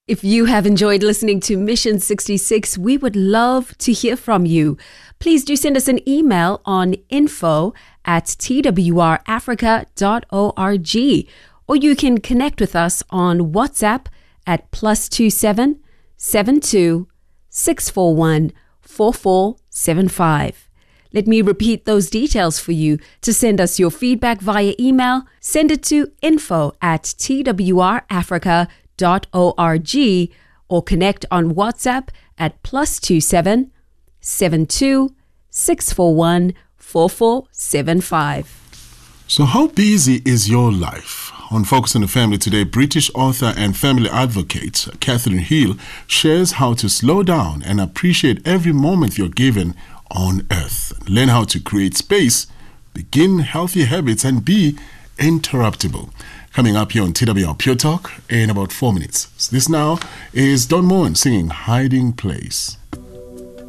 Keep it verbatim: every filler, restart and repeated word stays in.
If you have enjoyed listening to Mission sixty-six, we would love to hear from you. Please do send us an email on info at t w r africa dot org, or you can connect with us on WhatsApp at plus two seven seven two six four one four four seven five. Let me repeat those details for you. To send us your feedback via email, send it to info at t w r africa dot org or connect on WhatsApp at plus two seven seven two six four one four four seven five. So how busy is your life? On Focus on the Family today, British author and family advocate Catherine Hill shares how to slow down and appreciate every moment you're given on earth. Learn how to create space, begin healthy habits, and be interruptible. Coming up here on T W R Pure Talk in about four minutes. So this now is Don Moen singing Hiding Place.